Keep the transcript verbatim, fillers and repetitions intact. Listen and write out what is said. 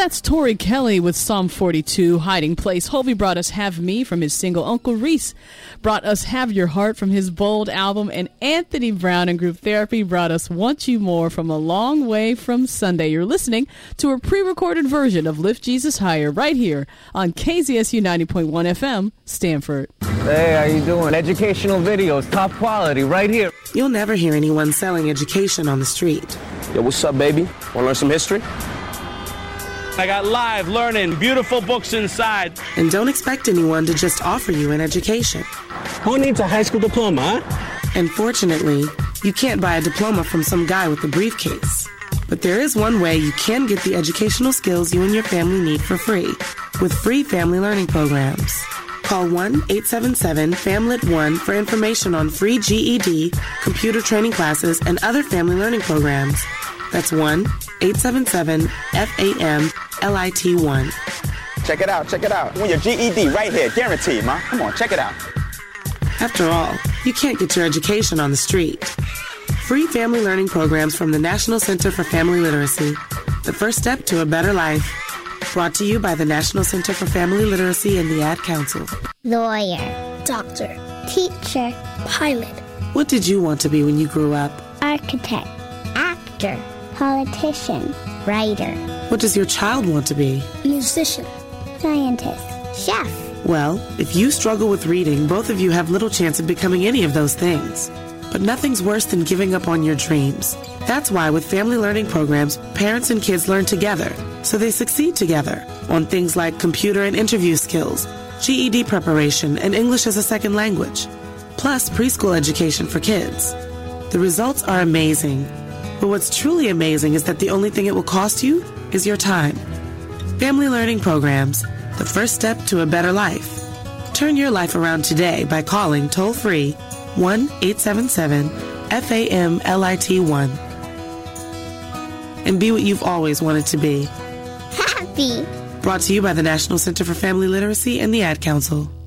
That's Tori Kelly with Psalm forty-two, Hiding Place. Hovey brought us Have Me from his single. Uncle Reese brought us Have Your Heart from his Bold album. And Anthony Brown and Group Therapy brought us Want You More from A Long Way from Sunday. You're listening to a pre-recorded version of Lift Jesus Higher right here on K Z S U ninety point one F M, Stanford. Hey, how you doing? Educational videos, top quality, right here. You'll never hear anyone selling education on the street. Yo, what's up, baby? Want to learn some history? I got live learning, beautiful books inside. And don't expect anyone to just offer you an education. Who needs a high school diploma, huh? And fortunately, you can't buy a diploma from some guy with a briefcase. But there is one way you can get the educational skills you and your family need for free, with free family learning programs. Call one eight seven seven FAMLET one for information on free G E D, computer training classes, and other family learning programs. That's one eight seven seven F A M L I T one. Check it out, check it out. You want your G E D right here, guaranteed, ma. Come on, check it out. After all, you can't get your education on the street. Free family learning programs from the National Center for Family Literacy. The first step to a better life. Brought to you by the National Center for Family Literacy and the Ad Council. Lawyer, doctor, teacher, pilot. What did you want to be when you grew up? Architect, actor, politician, writer. What does your child want to be? Musician, scientist, chef. Well, if you struggle with reading, both of you have little chance of becoming any of those things. But nothing's worse than giving up on your dreams. That's why with family learning programs, parents and kids learn together, so they succeed together on things like computer and interview skills, G E D preparation, and English as a second language, plus preschool education for kids. The results are amazing. But what's truly amazing is that the only thing it will cost you is your time. Family learning programs, the first step to a better life. Turn your life around today by calling toll-free one eight seven seven F A M L I T one. And be what you've always wanted to be. Happy. Brought to you by the National Center for Family Literacy and the Ad Council.